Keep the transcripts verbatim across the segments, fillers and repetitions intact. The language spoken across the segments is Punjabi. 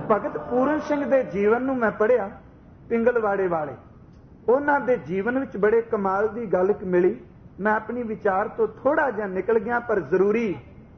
ਭਗਤ ਪੂਰਨ ਸਿੰਘ ਦੇ ਜੀਵਨ ਨੂੰ ਮੈਂ ਪੜ੍ਹਿਆ, ਪਿੰਗਲਵਾੜੇ ਵਾਲੇ। ਉਹਨਾਂ ਦੇ ਜੀਵਨ ਵਿੱਚ ਬੜੇ ਕਮਾਲ ਦੀ ਗੱਲ ਇੱਕ ਮਿਲੀ। ਮੈਂ ਆਪਣੀ ਵਿਚਾਰ ਤੋਂ ਥੋੜਾ ਜਿਹਾ ਨਿਕਲ ਗਿਆ, ਪਰ ਜ਼ਰੂਰੀ।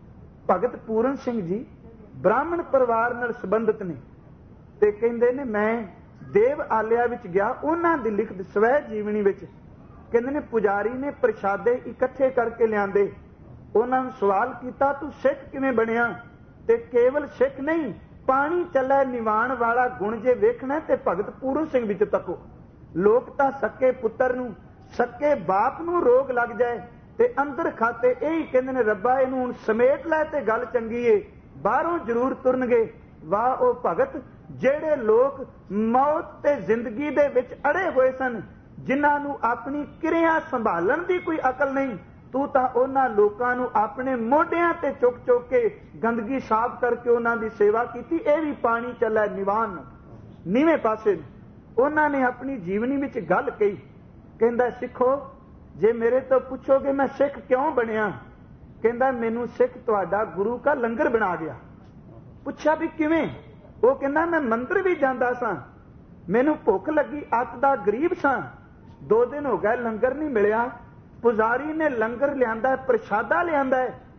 ਭਗਤ ਪੂਰਨ ਸਿੰਘ ਜੀ ਬ੍ਰਾਹਮਣ ਪਰਿਵਾਰ ਨਾਲ ਸੰਬੰਧਿਤ ਨੇ, ਤੇ ਕਹਿੰਦੇ ਨੇ ਮੈਂ ਦੇਵ ਆਲਿਆ ਵਿੱਚ ਗਿਆ। ਉਹਨਾਂ ਦੀ ਲਿਖਤ ਸਵੈ ਜੀਵਨੀ ਵਿੱਚ ਕਹਿੰਦੇ ਨੇ ਪੁਜਾਰੀ ਨੇ ਪ੍ਰਸ਼ਾਦੇ ਇਕੱਠੇ ਕਰਕੇ ਲਿਆਂਦੇ। ਉਹਨਾਂ ਨੂੰ ਸਵਾਲ ਕੀਤਾ, ਤੂੰ ਸਿੱਖ ਕਿਵੇਂ ਬਣਿਆ? ਤੇ ਕੇਵਲ ਸਿੱਖ ਨਹੀਂ, ਪਾਣੀ ਚੱਲੇ ਨਿਵਾਣ ਵਾਲਾ ਗੁਣ ਜੇ ਵੇਖਣਾ ਤੇ ਭਗਤ ਪੂਰਨ ਸਿੰਘ ਵਿੱਚ ਤੱਕੋ। ਲੋਕ ਤਾਂ ਸੱਕੇ ਪੁੱਤਰ ਨੂੰ, ਸੱਕੇ ਬਾਪ ਨੂੰ ਰੋਗ ਲੱਗ ਜਾਏ ਤੇ ਅੰਦਰ ਖਾਤੇ ਇਹੀ ਕਹਿੰਦੇ ਨੇ, ਰੱਬਾ ਇਹਨੂੰ ਹੁਣ ਸਮੇਟ ਲੈ ਤੇ ਗੱਲ ਚੰਗੀ ਏ, ਬਾਹਰੋਂ ਜ਼ਰੂਰ ਤੁਰਨਗੇ। ਵਾਹ ਉਹ ਭਗਤ ਜਿਹੜੇ ਲੋਕ ਮੌਤ ਤੇ ਜ਼ਿੰਦਗੀ ਦੇ ਵਿੱਚ ਅੜੇ ਹੋਏ ਸਨ, ਜਿਨ੍ਹਾਂ ਨੂੰ ਆਪਣੀ ਕਿਰਿਆ ਸੰਭਾਲਣ ਦੀ ਕੋਈ ਅਕਲ ਨਹੀਂ। ਤੂੰ ਤਾਂ ਉਹਨਾਂ ਲੋਕਾਂ ਨੂੰ ਆਪਣੇ ਮੋਢਿਆਂ ਤੇ ਚੁੱਕ ਚੁੱਕ ਕੇ ਗੰਦਗੀ ਸਾਫ਼ ਕਰਕੇ ਉਹਨਾਂ ਦੀ ਸੇਵਾ ਕੀਤੀ। ਇਹ ਵੀ ਪਾਣੀ ਚੱਲੇ ਨਿਵਾਨ ਨੀਵੇਂ ਪਾਸੇ। ਉਹਨਾਂ ਨੇ ਆਪਣੀ ਜੀਵਨੀ ਵਿੱਚ ਗੱਲ ਕਹੀ, ਕਹਿੰਦਾ ਸਿੱਖੋ, ਜੇ ਮੇਰੇ ਤੋਂ ਪੁੱਛੋਗੇ ਮੈਂ ਸਿੱਖ ਕਿਉਂ ਬਣਿਆ, ਕਹਿੰਦਾ ਮੈਨੂੰ ਸਿੱਖ ਤੁਹਾਡਾ ਗੁਰੂ ਕਾ ਲੰਗਰ ਬਣਾ ਗਿਆ। ਪੁੱਛਿਆ ਵੀ ਕਿਵੇਂ? ਉਹ ਕਹਿੰਦਾ ਮੈਂ ਮੰਦਰ ਵੀ ਜਾਂਦਾ ਸਾਂ, ਮੈਨੂੰ ਭੁੱਖ ਲੱਗੀ, ਅੱਤ ਦਾ ਗਰੀਬ ਸਾਂ, ਦੋ ਦਿਨ ਹੋ ਗਏ ਲੰਗਰ ਨਹੀਂ ਮਿਲਿਆ। ਪੁਜਾਰੀ ਨੇ ਲੰਗਰ ਲਿਆਂਦਾ, ਪ੍ਰਸ਼ਾਦਾ ਲਿਆਂਦਾ,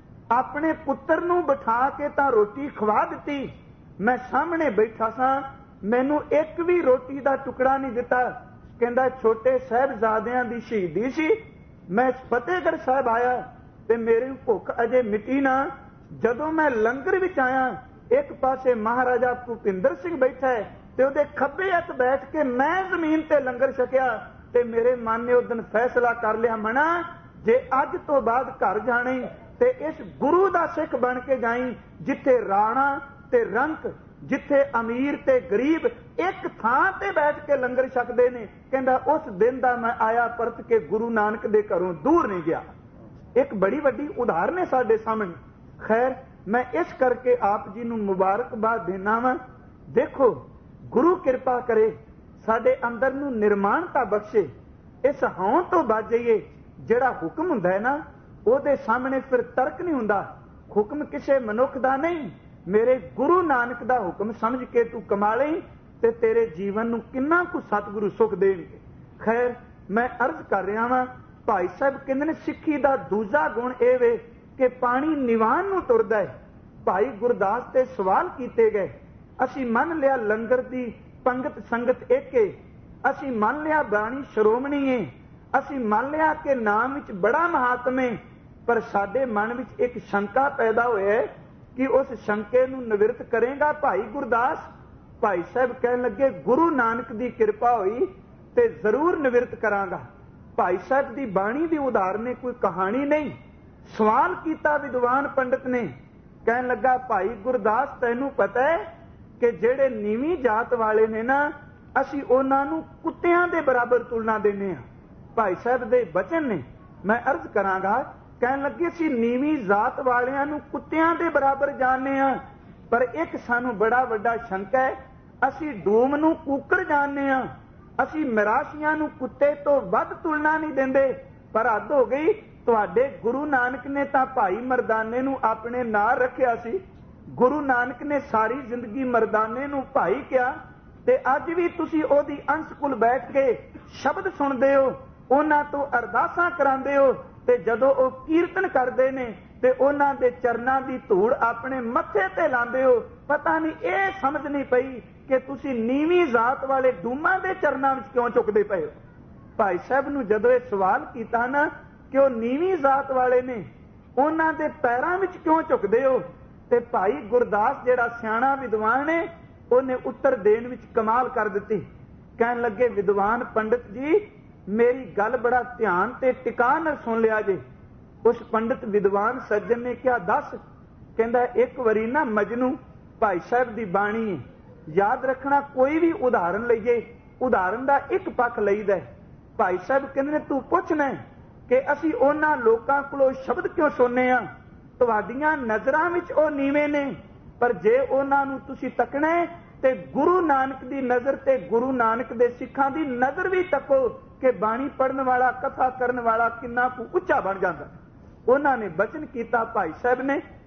ਆਪਣੇ ਪੁੱਤਰ ਨੂੰ ਬਿਠਾ ਕੇ ਤਾਂ ਰੋਟੀ ਖਵਾ ਦਿੱਤੀ। ਮੈਂ ਸਾਹਮਣੇ ਬੈਠਾ ਸਾਂ, ਮੈਨੂੰ ਇੱਕ ਵੀ ਰੋਟੀ ਦਾ ਟੁਕੜਾ ਨਹੀਂ ਦਿੱਤਾ। ਕਹਿੰਦਾ ਛੋਟੇ ਸਾਹਿਬਜ਼ਾਦਿਆਂ ਦੀ ਸ਼ਹੀਦੀ ਸੀ, ਮੈਂ ਫਤਿਹਗੜ੍ਹ ਸਾਹਿਬ ਆਇਆ ਤੇ ਮੇਰੀ ਭੁੱਖ ਅਜੇ ਮਿਟੀ ਨਾ। ਜਦੋਂ ਮੈਂ ਲੰਗਰ ਵਿੱਚ ਆਇਆ, ਇੱਕ ਪਾਸੇ ਮਹਾਰਾਜਾ ਭੁਪਿੰਦਰ ਸਿੰਘ ਬੈਠਾ ਹੈ ਤੇ ਉਹਦੇ ਖੱਬੇ ਹੱਥ ਬੈਠ ਕੇ ਮੈਂ ਜ਼ਮੀਨ ਤੇ ਲੰਗਰ ਛਕਿਆ। ਤੇ ਮੇਰੇ ਮਨ ਨੇ ਉਸ ਦਿਨ ਫੈਸਲਾ ਕਰ ਲਿਆ, ਮਣਾ ਜੇ ਅੱਜ ਤੋਂ ਬਾਅਦ ਘਰ ਜਾਣੀ ਤੇ ਇਸ ਗੁਰੂ ਦਾ ਸਿੱਖ ਬਣ ਕੇ ਜਾਈ, ਜਿੱਥੇ ਰਾਣਾ ਤੇ ਰੰਕ, ਜਿੱਥੇ ਅਮੀਰ ਤੇ ਗਰੀਬ ਇੱਕ ਥਾਂ ਤੇ ਬੈਠ ਕੇ ਲੰਗਰ ਛਕਦੇ ਨੇ। ਕਹਿੰਦਾ ਉਸ ਦਿਨ ਦਾ ਮੈਂ ਆਇਆ ਪਰਤ ਕੇ ਗੁਰੂ ਨਾਨਕ ਦੇ ਘਰੋਂ ਦੂਰ ਨਹੀਂ ਗਿਆ। ਇੱਕ ਬੜੀ ਵੱਡੀ ਉਦਾਹਰਨ ਹੈ ਸਾਡੇ ਸਾਹਮਣੇ। ਖੈਰ, ਮੈਂ ਇਸ ਕਰਕੇ ਆਪ ਜੀ ਨੂੰ ਮੁਬਾਰਕਬਾਦ ਦੇਣਾ ਵਾਂ। ਦੇਖੋ, ਗੁਰੂ ਕਿਰਪਾ ਕਰੇ, ਸਾਡੇ ਅੰਦਰ ਨੂੰ ਨਿਰਮਾਣਤਾ ਬਖਸ਼ੇ, ਇਸ ਹਉਂ ਤੋਂ ਬਚ ਜਾਈਏ। ਜਿਹੜਾ ਹੁਕਮ ਹੁੰਦਾ ਹੈ ਨਾ, ਉਹਦੇ ਸਾਹਮਣੇ ਫਿਰ ਤਰਕ ਨਹੀਂ ਹੁੰਦਾ। ਹੁਕਮ ਕਿਸੇ ਮਨੁੱਖ ਦਾ ਨਹੀਂ, ਮੇਰੇ ਗੁਰੂ ਨਾਨਕ ਦਾ ਹੁਕਮ ਸਮਝ ਕੇ ਤੂੰ ਕਮਾ ਲਈ ਤੇ ਤੇਰੇ ਜੀਵਨ ਨੂੰ ਕਿੰਨਾ ਕੁ ਸਤਿਗੁਰੂ ਸੁਖ ਦੇਣਗੇ। ਖੈਰ, ਮੈਂ ਅਰਜ਼ ਕਰ ਰਿਹਾ ਵਾਂ, ਭਾਈ ਸਾਹਿਬ ਕਹਿੰਦੇ ਨੇ ਸਿੱਖੀ ਦਾ ਦੂਜਾ ਗੁਣ ਇਹ ਵੇ ਕਿ ਪਾਣੀ ਨਿਵਾਨ ਨੂੰ ਤੁਰਦਾ ਹੈ। ਭਾਈ ਗੁਰਦਾਸ ਤੇ ਸਵਾਲ ਕੀਤੇ ਗਏ, ਅਸੀਂ ਮੰਨ ਲਿਆ ਲੰਗਰ ਦੀ ਪੰਗਤ ਸੰਗਤ ਇੱਕ ਏ, ਅਸੀਂ ਮੰਨ ਲਿਆ ਬਾਣੀ ਸ਼੍ਰੋਮਣੀ ਏ, ਅਸੀਂ ਮੰਨ ਲਿਆ ਕਿ ਨਾਮ ਵਿੱਚ ਬੜਾ ਮਹਾਤਮ ਏ, ਪਰ ਸਾਡੇ ਮਨ ਵਿੱਚ ਇੱਕ ਸ਼ੰਕਾ ਪੈਦਾ ਹੋਇਆ ਕਿ ਉਸ ਸ਼ੰਕੇ ਨੂੰ ਨਿਵਰਤ ਕਰੇਗਾ ਭਾਈ ਗੁਰਦਾਸ? ਭਾਈ ਸਾਹਿਬ ਕਹਿਣ ਲੱਗੇ, ਗੁਰੂ ਨਾਨਕ ਦੀ ਕਿਰਪਾ ਹੋਈ ਤੇ ਜ਼ਰੂਰ ਨਿਵਰਤ ਕਰਾਂਗਾ। ਭਾਈ ਸਾਹਿਬ ਦੀ ਬਾਣੀ ਦੀ ਉਦਾਹਰਨ ਹੈ, ਕੋਈ ਕਹਾਣੀ ਨਹੀਂ। ਸਵਾਲ ਕੀਤਾ ਵਿਦਵਾਨ ਪੰਡਤ ਨੇ, ਕਹਿਣ ਲੱਗਾ ਭਾਈ ਗੁਰਦਾਸ, ਤੈਨੂੰ ਪਤਾ ਹੈ ਕਿ ਜਿਹੜੇ ਨੀਵੀਂ ਜਾਤ ਵਾਲੇ ਨੇ ਨਾ, ਅਸੀਂ ਉਹਨਾਂ ਨੂੰ ਕੁੱਤਿਆਂ ਦੇ ਬਰਾਬਰ ਤੁਲਨਾ ਦਿੰਦੇ ਹਾਂ। ਭਾਈ ਸਾਹਿਬ ਦੇ ਬਚਨ ਨੇ, ਮੈਂ ਅਰਜ਼ ਕਰਾਂਗਾ। ਕਹਿਣ ਲੱਗੇ ਅਸੀਂ ਨੀਵੀਂ ਜਾਤ ਵਾਲਿਆਂ ਨੂੰ ਕੁੱਤਿਆਂ ਦੇ ਬਰਾਬਰ ਜਾਣਦੇ ਹਾਂ, ਪਰ ਇੱਕ ਸਾਨੂੰ ਬੜਾ ਵੱਡਾ ਸ਼ੰਕਾ ਹੈ, ਅਸੀਂ ਡੂਮ ਨੂੰ ਕੁੱਕੜ ਜਾਣਦੇ ਹਾਂ। ਅਸੀਂ ਮਰਾਸੀਆਂ ਨੂੰ ਕੁੱਤੇ ਤੋਂ ਵੱਧ ਤੁਲਨਾ ਨਹੀਂ ਦਿੰਦੇ, ਪਰ ਹੱਦ ਹੋ ਗਈ। ਤੁਹਾਡੇ ਗੁਰੂ ਨਾਨਕ ਨੇ ਤਾਂ ਭਾਈ ਮਰਦਾਨੇ ਨੂੰ ਆਪਣੇ ਨਾਲ ਰੱਖਿਆ ਸੀ। ਗੁਰੂ ਨਾਨਕ ਨੇ ਸਾਰੀ ਜ਼ਿੰਦਗੀ ਮਰਦਾਨੇ ਨੂੰ ਭਾਈ ਕਿਹਾ, ਤੇ ਅੱਜ ਵੀ ਤੁਸੀਂ ਉਹਦੀ ਅੰਸ਼ ਕੁਲ ਬੈਠ ਕੇ ਸ਼ਬਦ ਸੁਣਦੇ ਹੋ, ਉਹਨਾਂ ਤੋਂ ਅਰਦਾਸਾਂ ਕਰਾਉਂਦੇ ਹੋ, ਤੇ ਜਦੋਂ ਉਹ ਕੀਰਤਨ ਕਰਦੇ ਨੇ ਤੇ ਉਹਨਾਂ ਦੇ ਚਰਨਾਂ ਦੀ ਧੂੜ ਆਪਣੇ ਮੱਥੇ ਤੇ ਲਾਉਂਦੇ ਹੋ। ਪਤਾ ਨਹੀਂ ਇਹ ਸਮਝ ਨਹੀਂ ਪਈ ਕਿ ਤੁਸੀਂ ਨੀਵੀਂ ਜ਼ਾਤ ਵਾਲੇ ਡੂਮਾਂ ਦੇ ਚਰਨਾਂ ਵਿੱਚ ਕਿਉਂ ਝੁਕਦੇ ਪਏ ਹੋ। ਭਾਈ ਸਾਹਿਬ ਨੂੰ ਜਦੋਂ ਇਹ ਸਵਾਲ ਕੀਤਾ ਨਾ ਕਿ ਉਹ ਨੀਵੀਂ ਜ਼ਾਤ ਵਾਲੇ ਨੇ, ਉਹਨਾਂ ਦੇ ਪੈਰਾਂ ਵਿੱਚ ਕਿਉਂ ਝੁਕਦੇ ਹੋ, ਤੇ ਭਾਈ ਗੁਰਦਾਸ ਜਿਹੜਾ ਸਿਆਣਾ ਵਿਦਵਾਨ ਹੈ, ਉਹਨੇ ਉੱਤਰ ਦੇਣ ਵਿੱਚ ਕਮਾਲ ਕਰ ਦਿੱਤੀ। ਕਹਿਣ ਲੱਗੇ, ਵਿਦਵਾਨ ਪੰਡਤ ਜੀ, ਮੇਰੀ ਗੱਲ ਬੜਾ ਧਿਆਨ ਤੇ ਟਿਕਾ ਨਾਲ ਸੁਣ ਲਿਆ ਜੇ। ਉਸ ਪੰਡਤ ਵਿਦਵਾਨ ਸੱਜਣ ਨੇ ਕਿਹਾ, ਦੱਸ। ਕਹਿੰਦਾ, ਇੱਕ ਵਾਰੀ ਨਾ ਮਜਨੂ, ਭਾਈ ਸਾਹਿਬ ਦੀ ਬਾਣੀ ਹੈ, ਯਾਦ ਰੱਖਣਾ, ਕੋਈ ਵੀ ਉਦਾਹਰਨ ਲਈਏ, ਉਦਾਹਰਨ ਦਾ ਇੱਕ ਪੱਖ ਲਈਦਾ। ਭਾਈ ਸਾਹਿਬ ਕਹਿੰਦੇ ਨੇ, ਤੂੰ ਪੁੱਛਣਾ ਕਿ ਅਸੀਂ ਉਹਨਾਂ ਲੋਕਾਂ ਕੋਲੋਂ ਸ਼ਬਦ ਕਿਉਂ ਸੁਣਨੇ ਆ? ਤੁਹਾਡੀਆਂ ਨਜ਼ਰਾਂ ਵਿੱਚ ਉਹ ਨੀਵੇਂ ਨੇ, ਪਰ ਜੇ ਉਹਨਾਂ ਨੂੰ ਤੁਸੀਂ ਤੱਕਣਾ ਤੇ ਗੁਰੂ ਨਾਨਕ ਦੀ ਨਜ਼ਰ ਤੇ ਗੁਰੂ ਨਾਨਕ ਦੇ ਸਿੱਖਾਂ ਦੀ ਨਜ਼ਰ ਵੀ ਤੱਕੋ ਕਿ ਬਾਣੀ ਪੜਨ ਵਾਲਾ, ਕਥਾ ਕਰਨ ਵਾਲਾ ਕਿੰਨਾ ਕੁ ਉੱਚਾ ਬਣ ਜਾਂਦਾ। ਉਹਨਾਂ ਨੇ ਬਚਨ ਕੀਤਾ ਭਾਈ ਸਾਹਿਬ ਨੇ,